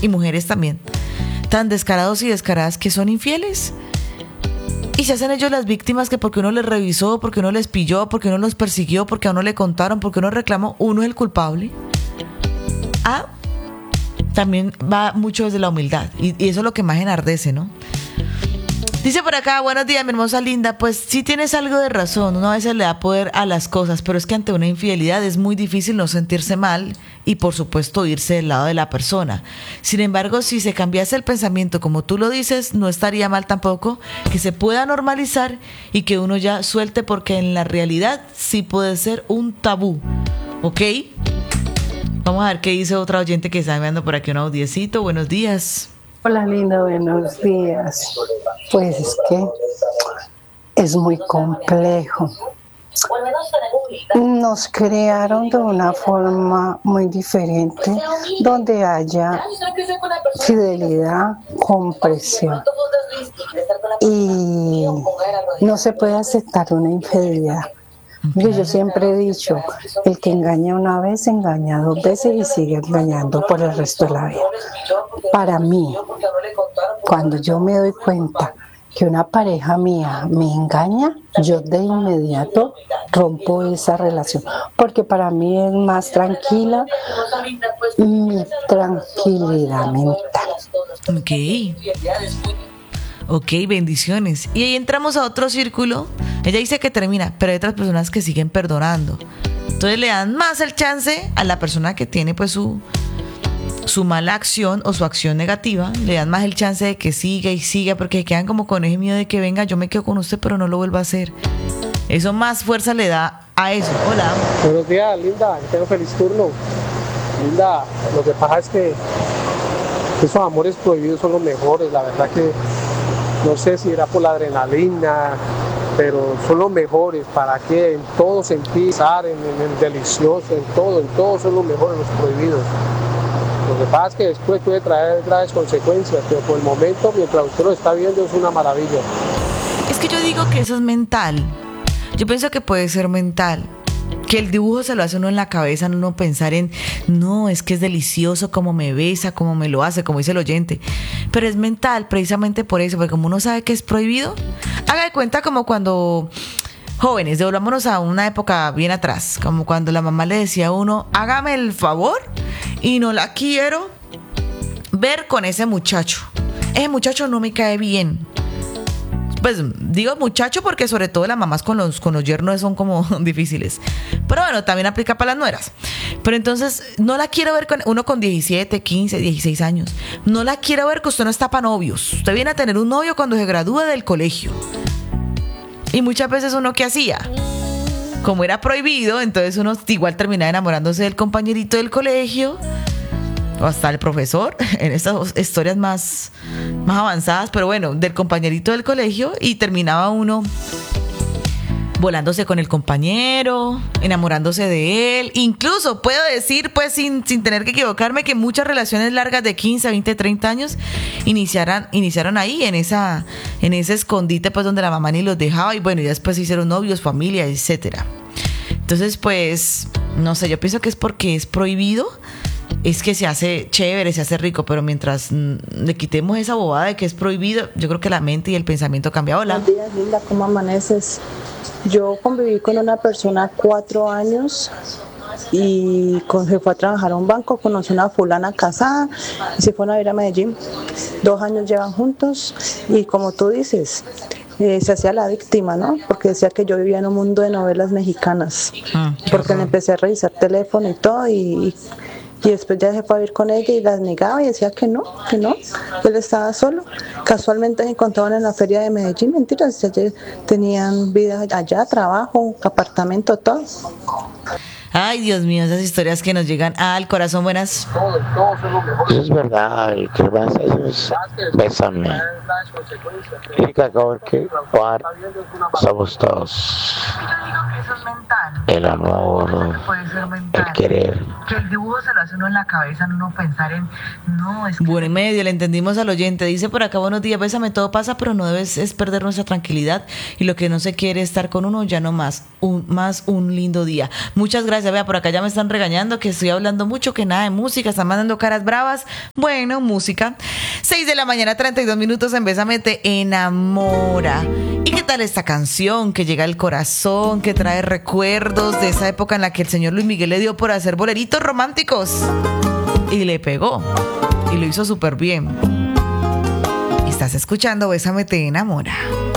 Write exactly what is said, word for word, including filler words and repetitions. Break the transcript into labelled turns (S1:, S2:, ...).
S1: y mujeres también, tan descarados y descaradas que son infieles. Y se hacen ellos las víctimas que porque uno les revisó, porque uno les pilló, porque uno los persiguió, porque a uno le contaron, porque uno reclamó, uno es el culpable. Ah, también va mucho desde la humildad. Y, y eso es lo que más enardece, ¿no? Dice por acá, buenos días, mi hermosa linda. Pues sí tienes algo de razón. Uno a veces le da poder a las cosas, pero es que ante una infidelidad es muy difícil no sentirse mal y por supuesto irse del lado de la persona. Sin embargo, si se cambiase el pensamiento como tú lo dices, no estaría mal tampoco que se pueda normalizar y que uno ya suelte, porque en la realidad sí puede ser un tabú. ¿Ok? Vamos a ver qué dice otra oyente que está enviando por aquí un audiecito. Buenos días.
S2: Hola linda, buenos días. Pues es que es muy complejo. Nos crearon de una forma muy diferente, donde haya fidelidad, comprensión. Y no se puede aceptar una infidelidad. Yo, yo siempre he dicho, el que engaña una vez, engaña dos veces y sigue engañando por el resto de la vida. Para mí, cuando yo me doy cuenta que una pareja mía me engaña, yo de inmediato rompo esa relación, porque para mí es más tranquila mi tranquilidad mental.
S1: Ok. Ok, bendiciones. Y ahí entramos a otro círculo. Ella dice que termina, pero hay otras personas que siguen perdonando. Entonces le dan más el chance a la persona que tiene pues su, su mala acción o su acción negativa. Le dan más el chance de que siga y siga, porque quedan como con ese miedo de que venga, yo me quedo con usted, pero no lo vuelvo a hacer. Eso más fuerza le da a eso. Hola.
S3: Buenos días, linda. Tengo feliz turno. Linda, lo que pasa es que esos amores prohibidos son los mejores. La verdad que no sé si era por la adrenalina, pero son los mejores. ¿Para qué? En todo sentir, en, en el delicioso, en todo, en todo son los mejores, los prohibidos. Lo que pasa es que después puede traer graves consecuencias, pero por el momento, mientras usted lo está viendo, es una maravilla.
S1: Es que yo digo que eso es mental. Yo pienso que puede ser mental. Que el dibujo se lo hace uno en la cabeza, no uno pensar en, no, es que es delicioso como me besa, como me lo hace, como dice el oyente. Pero es mental, precisamente por eso, porque como uno sabe que es prohibido, haga de cuenta como cuando, jóvenes, devolvámonos a una época bien atrás, como cuando la mamá le decía a uno, hágame el favor y no la quiero ver con ese muchacho. Ese muchacho no me cae bien. Pues digo muchacho porque sobre todo las mamás con los, con los yernos son como difíciles. Pero bueno, también aplica para las nueras. Pero entonces no la quiero ver con uno con diecisiete, quince, dieciséis años. No la quiero ver que usted no está para novios. Usted viene a tener un novio cuando se gradúa del colegio. Y muchas veces uno, ¿qué hacía? Como era prohibido, entonces uno igual terminaba enamorándose del compañerito del colegio o hasta el profesor, en estas historias más, más avanzadas, pero bueno, del compañerito del colegio, y terminaba uno volándose con el compañero, enamorándose de él. Incluso puedo decir, pues sin, sin tener que equivocarme, que muchas relaciones largas de quince, veinte, treinta años iniciaron, iniciaron ahí, en esa, en ese escondite, pues donde la mamá ni los dejaba, y bueno, y después se hicieron novios, familia, etcétera. Entonces, pues, no sé, yo pienso que es porque es prohibido. Es que se hace chévere, se hace rico, pero mientras mm, le quitemos esa bobada de que es prohibido, yo creo que la mente y el pensamiento cambia. Hola.
S4: Buenos días, linda, ¿cómo amaneces? Yo conviví con una persona cuatro años y con, se fue a trabajar a un banco, conoció una fulana casada y se fueron a ir a Medellín. Dos años llevan juntos y como tú dices, eh, se hacía la víctima, ¿no? Porque decía que yo vivía en un mundo de novelas mexicanas, ah, porque le empecé a revisar teléfono y todo y... Y después ya se fue a vivir con ella y las negaba y decía que no, que no, que él estaba solo. Casualmente se encontraban en la feria de Medellín, mentiras, tenían vida allá, trabajo, apartamento, todo.
S1: Ay, Dios mío, esas historias que nos llegan al corazón. Buenas.
S5: Eso es verdad, el que vas a eso es bésame. Y que acabo que par somos todos. El amor, el querer.
S1: Que el dibujo se lo hace uno en la cabeza, no uno pensar en, no, es que... Bueno, en medio, le entendimos al oyente. Dice por acá, buenos días, bésame, todo pasa, pero no debes es perder nuestra tranquilidad. Y lo que no se quiere es estar con uno, ya no más. Un, más un lindo día. Muchas gracias. gracias. Vea, por acá ya me están regañando que estoy hablando mucho, que nada de música, están mandando caras bravas. Bueno, música. seis de la mañana, treinta y dos minutos en Bésame te enamora. ¿Y qué tal esta canción que llega al corazón, que trae recuerdos de esa época en la que el señor Luis Miguel le dio por hacer boleritos románticos? Y le pegó. Y lo hizo súper bien. Estás escuchando Bésame te enamora.